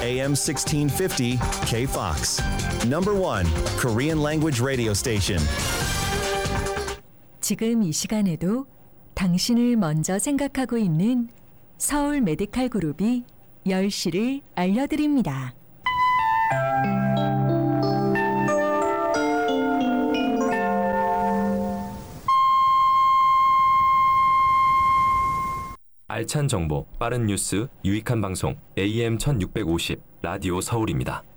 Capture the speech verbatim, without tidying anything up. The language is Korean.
에이엠 십육 오십 K-Fox. Number one Korean language radio station. 지금 이 시간에도 당신을 먼저 생각하고 있는 서울 메디칼 그룹이 열 시를 알려드립니다. 알찬 정보, 빠른 뉴스, 유익한 방송 에이엠 천육백오십 라디오 서울입니다.